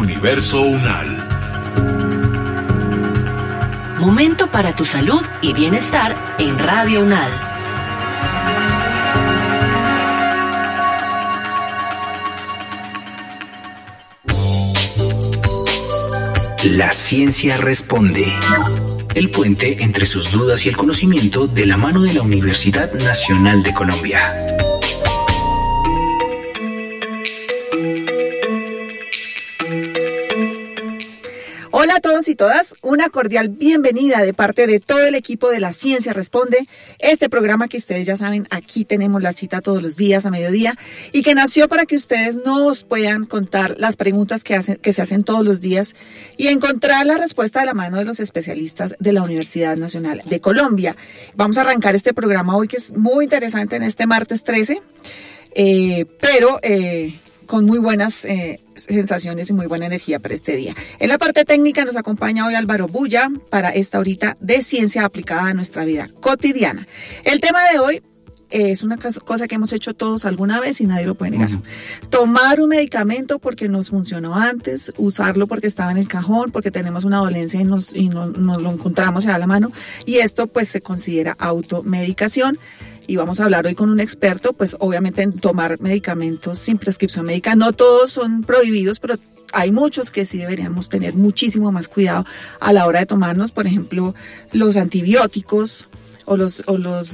Universo Unal. Momento para tu salud y bienestar en Radio Unal. La ciencia responde. El puente entre sus dudas y el conocimiento de la mano de la Universidad Nacional de Colombia. Hola a todos y todas, una cordial bienvenida de parte de todo el equipo de La Ciencia Responde, este programa que ustedes ya saben, aquí tenemos la cita todos los días a mediodía y que nació para que ustedes nos puedan contar las preguntas que se hacen todos los días y encontrar la respuesta de la mano de los especialistas de la Universidad Nacional de Colombia. Vamos a arrancar este programa hoy que es muy interesante en este martes 13, pero con muy buenas sensaciones y muy buena energía para este día. En la parte técnica nos acompaña hoy Álvaro Bulla para esta horita de ciencia aplicada a nuestra vida cotidiana. El tema de hoy es una cosa que hemos hecho todos alguna vez y nadie lo puede negar. Tomar un medicamento porque nos funcionó antes, usarlo porque estaba en el cajón, porque tenemos una dolencia y nos lo encontramos a la mano, y esto pues se considera automedicación. Y vamos a hablar hoy con un experto, pues obviamente en tomar medicamentos sin prescripción médica. No todos son prohibidos, pero hay muchos que sí deberíamos tener muchísimo más cuidado a la hora de tomarnos, por ejemplo, los antibióticos o los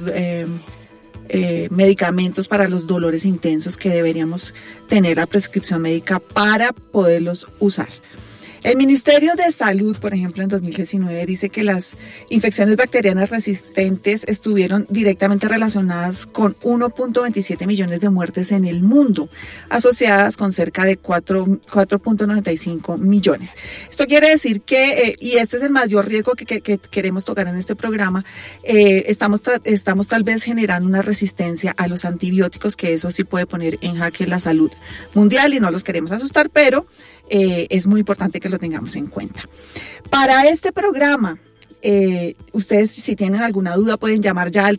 medicamentos para los dolores intensos que deberíamos tener a prescripción médica para poderlos usar. El Ministerio de Salud, por ejemplo, en 2019 dice que las infecciones bacterianas resistentes estuvieron directamente relacionadas con 1.27 millones de muertes en el mundo, asociadas con cerca de 4.95 millones. Esto quiere decir que, y este es el mayor riesgo que queremos tocar en este programa, estamos tal vez generando una resistencia a los antibióticos, que eso sí puede poner en jaque la salud mundial y no los queremos asustar, pero es muy importante que lo tengamos en cuenta. Para este programa, ustedes si tienen alguna duda pueden llamar ya al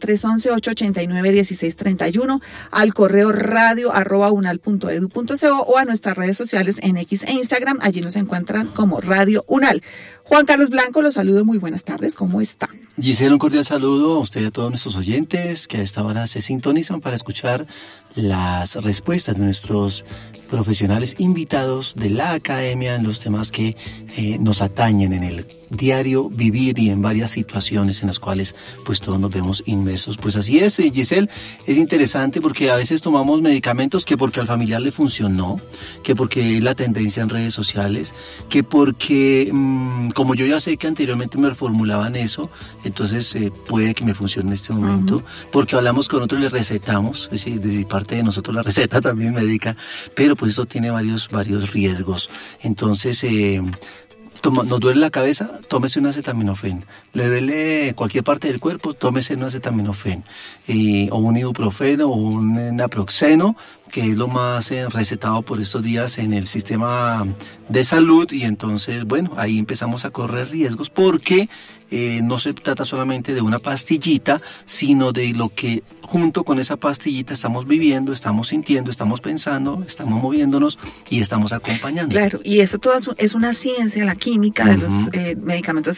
311-889-1631, al correo radio@unal.edu.co o a nuestras redes sociales en X e Instagram. Allí nos encuentran como Radio Unal. Juan Carlos Blanco, los saludo, muy buenas tardes, ¿cómo está? Giselle, un cordial saludo a usted y a todos nuestros oyentes que a esta hora se sintonizan para escuchar las respuestas de nuestros profesionales invitados de la academia en los temas que nos atañen en el diario vivir y en varias situaciones en las cuales pues todos nos vemos inmersos. Pues así es, Giselle, es interesante porque a veces tomamos medicamentos que porque al familiar le funcionó, que porque es la tendencia en redes sociales, que porque como yo ya sé que anteriormente me reformulaban eso, entonces puede que me funcione en este momento, porque hablamos con otros y le recetamos, es decir, desde parte de nosotros la receta también médica, pero pues esto tiene varios riesgos. Entonces, nos duele la cabeza, tómese un acetaminofén. Le duele cualquier parte del cuerpo, tómese un acetaminofén. O un ibuprofeno o un naproxeno, que es lo más recetado por estos días en el sistema de salud. Y entonces, bueno, ahí empezamos a correr riesgos porque no se trata solamente de una pastillita, sino de lo que junto con esa pastillita estamos viviendo, estamos sintiendo, estamos pensando, estamos moviéndonos y estamos acompañando. Claro, y eso todo es una ciencia, la química de los medicamentos